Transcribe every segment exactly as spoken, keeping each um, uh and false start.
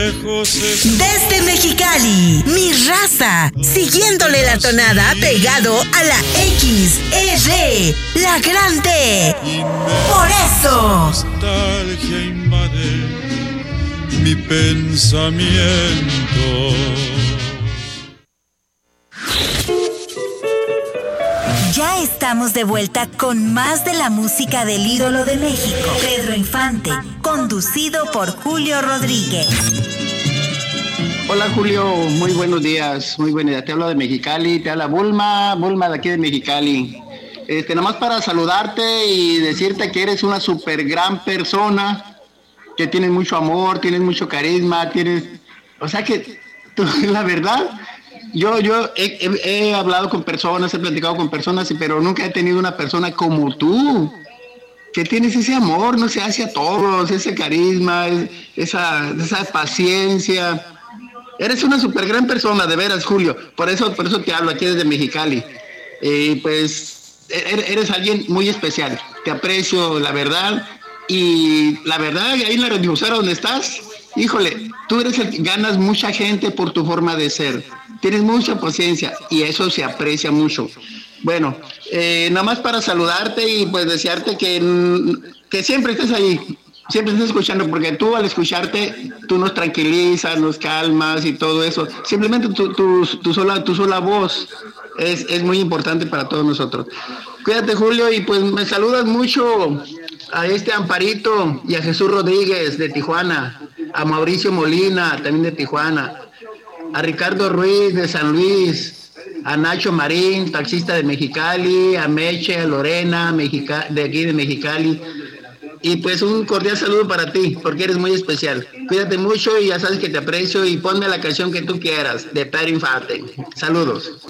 Desde Mexicali, Mi Raza, siguiéndole la tonada pegado a la X, R, la grande. Por eso. Nostalgia invade mi pensamiento. Ya estamos de vuelta con más de la música del ídolo de México, Pedro Infante, conducido por Julio Rodríguez. Hola Julio, muy buenos días, muy buenos días. Te hablo de Mexicali, te habla Bulma, Bulma de aquí de Mexicali. Este, nada más para saludarte y decirte que eres una súper gran persona, que tienes mucho amor, tienes mucho carisma, tienes... O sea que, tú, la verdad... Yo, yo he, he, he hablado con personas, he platicado con personas, pero nunca he tenido una persona como tú, que tienes ese amor, no sé, hacia todos, ese carisma, esa, esa paciencia. Eres una súper gran persona, de veras, Julio. Por eso, por eso te hablo aquí desde Mexicali. Eh, pues eres alguien muy especial. Te aprecio, la verdad. Y la verdad, ahí en la radiodifusora donde estás, híjole, tú eres el que ganas mucha gente por tu forma de ser. Tienes mucha paciencia y eso se aprecia mucho. Bueno, eh, nada más para saludarte y pues desearte que, que siempre estés ahí, siempre estés escuchando, porque tú al escucharte, tú nos tranquilizas, nos calmas y todo eso. Simplemente tu, tu, tu, sola, tu sola voz es, es muy importante para todos nosotros. Cuídate, Julio, y pues me saludas mucho a este Amparito y a Jesús Rodríguez de Tijuana, a Mauricio Molina también de Tijuana, a Ricardo Ruiz de San Luis, a Nacho Marín, taxista de Mexicali, a Meche, a Lorena, Mexica, de aquí de Mexicali. Y pues un cordial saludo para ti, porque eres muy especial. Cuídate mucho y ya sabes que te aprecio y ponme la canción que tú quieras, de Pedro Infante. Saludos.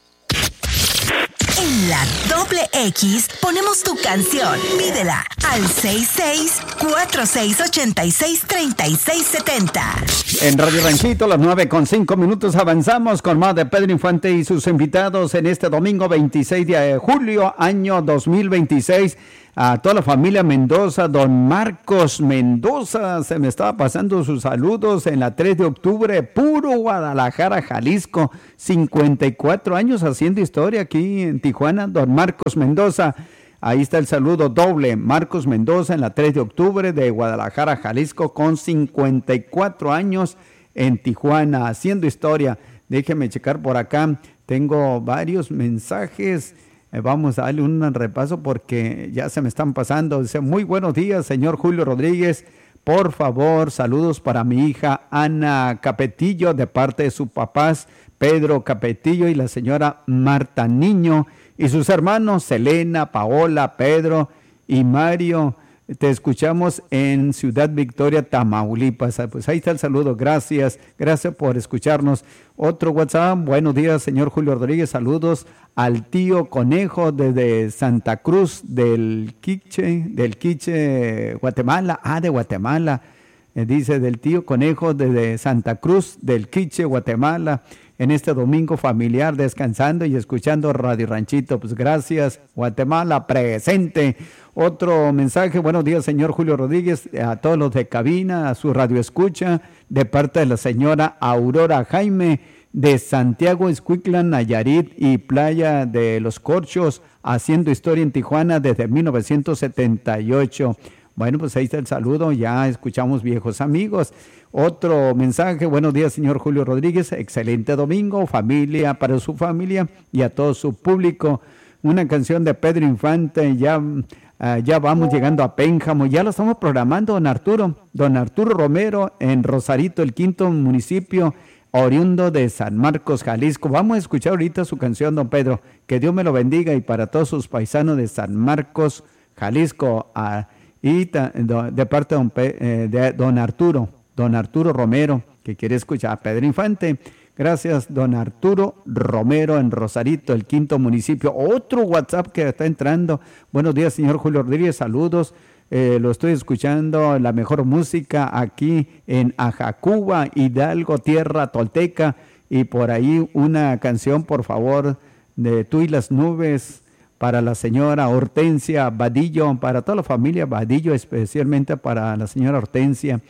En la doble X ponemos tu canción. Pídela al seis seis cuatro seis ocho seis tres seis siete cero. En Radio Ranchito, las nueve con cinco minutos, avanzamos con más de Pedro Infante y sus invitados en este domingo veintiséis de julio, año dos mil veintiséis. A toda la familia Mendoza, don Marcos Mendoza, se me estaba pasando sus saludos en la tres de octubre, puro Guadalajara, Jalisco, cincuenta y cuatro años haciendo historia aquí en Tijuana, don Marcos Mendoza. Ahí está el saludo doble, Marcos Mendoza en la tres de octubre de Guadalajara, Jalisco, con cincuenta y cuatro años en Tijuana, haciendo historia. Déjeme checar por acá, tengo varios mensajes. Eh, vamos a darle un repaso porque ya se me están pasando. Dice, muy buenos días, señor Julio Rodríguez. Por favor, saludos para mi hija Ana Capetillo de parte de sus papás Pedro Capetillo y la señora Marta Niño y sus hermanos Selena, Paola, Pedro y Mario. Te escuchamos en Ciudad Victoria, Tamaulipas. Pues ahí está el saludo. Gracias. Gracias por escucharnos. Otro WhatsApp. Buenos días, señor Julio Rodríguez. Saludos al tío Conejo desde Santa Cruz del Quiche, del Quiche, Guatemala. Ah, de Guatemala. Eh, dice del tío Conejo desde Santa Cruz del Quiche, Guatemala. En este domingo familiar, descansando y escuchando Radio Ranchito. Pues gracias, Guatemala, presente. Otro mensaje, buenos días, señor Julio Rodríguez, a todos los de cabina, a su radio escucha, de parte de la señora Aurora Jaime, de Santiago, Escuintla, Nayarit y Playa de los Corchos, haciendo historia en Tijuana desde mil novecientos setenta y ocho. Bueno, pues ahí está el saludo, ya escuchamos viejos amigos. Otro mensaje, buenos días, señor Julio Rodríguez, excelente domingo, familia, para su familia y a todo su público. Una canción de Pedro Infante, ya, uh, ya vamos llegando a Pénjamo, ya lo estamos programando, don Arturo, don Arturo Romero en Rosarito, el quinto municipio, oriundo de San Marcos, Jalisco. Vamos a escuchar ahorita su canción, don Pedro, que Dios me lo bendiga y para todos sus paisanos de San Marcos, Jalisco, uh, y ta, de parte de don, Pe, eh, de don Arturo, don Arturo Romero, que quiere escuchar a Pedro Infante. Gracias, don Arturo Romero en Rosarito, el quinto municipio. Otro WhatsApp que está entrando. Buenos días, señor Julio Rodríguez, saludos. Eh, lo estoy escuchando, la mejor música aquí en Ajacuba, Hidalgo, tierra tolteca. Y por ahí una canción, por favor, de Tú y las nubes, para la señora Hortensia Vadillo, para toda la familia Vadillo, especialmente para la señora Hortensia.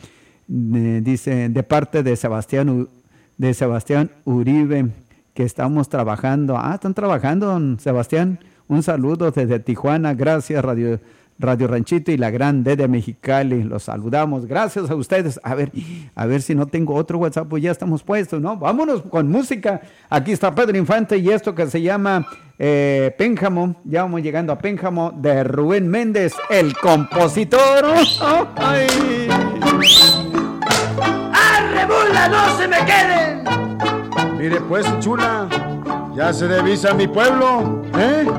eh, dice, de parte de Sebastián, de Sebastián Uribe, que estamos trabajando. Ah, están trabajando, don Sebastián. Un saludo desde Tijuana. Gracias, Radio, Radio Ranchito y la Gran D de Mexicali. Los saludamos. Gracias a ustedes. A ver, a ver si no tengo otro WhatsApp, pues ya estamos puestos, ¿no? Vámonos con música. Aquí está Pedro Infante y esto que se llama eh, Pénjamo. Ya vamos llegando a Pénjamo de Rubén Méndez, el compositor. ¡Ay! ¡Arre, bula, no se me queden! Mire pues, chula, ya se divisa mi pueblo, ¿eh?